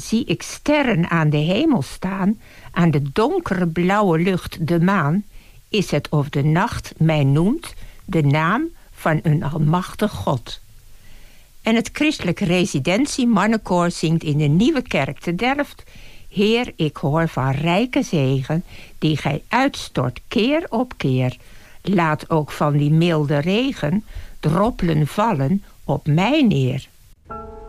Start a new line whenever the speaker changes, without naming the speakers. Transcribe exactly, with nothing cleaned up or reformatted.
zie ik sterren aan de hemel staan, aan de donkere blauwe lucht de maan, is het of de nacht mij noemt de naam van een almachtig God. En het christelijk residentiemannenkoor zingt in de Nieuwe Kerk te Delft: Heer, ik hoor van rijke zegen, die gij uitstort keer op keer. Laat ook van die milde regen droppelen vallen op mij neer.